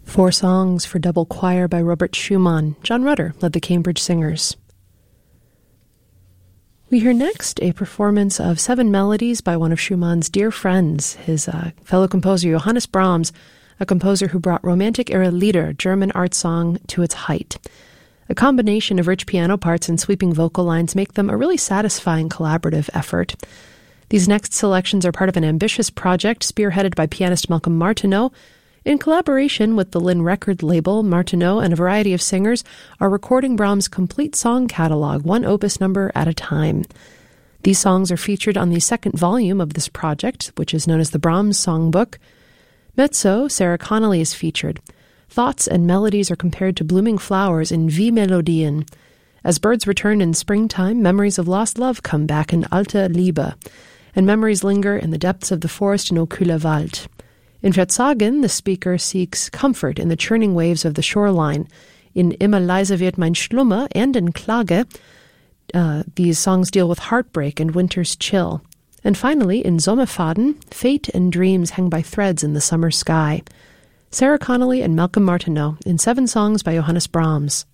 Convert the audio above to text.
Four songs for double choir by Robert Schumann. John Rutter led the Cambridge Singers. We hear next a performance of 7 melodies by one of Schumann's dear friends, his fellow composer Johannes Brahms, a composer who brought Romantic-era Lieder, German art song, to its height. A combination of rich piano parts and sweeping vocal lines make them a really satisfying collaborative effort. These next selections are part of an ambitious project spearheaded by pianist Malcolm Martineau. In collaboration with the Lynn record label, Martineau and a variety of singers are recording Brahms' complete song catalog, one opus number at a time. These songs are featured on the second volume of this project, which is known as the Brahms Songbook. Mezzo, Sarah Connolly, is featured. Thoughts and melodies are compared to blooming flowers in Wie Melodien. As birds return in springtime, memories of lost love come back in Alte Liebe, and memories linger in the depths of the forest in O Kühler Wald. In Verzagen, the speaker seeks comfort in the churning waves of the shoreline. In Immer leiser wird mein Schlummer and in Klage, these songs deal with heartbreak and winter's chill. And finally, in Sommerfaden, fate and dreams hang by threads in the summer sky. Sarah Connolly and Malcolm Martineau in 7 songs by Johannes Brahms.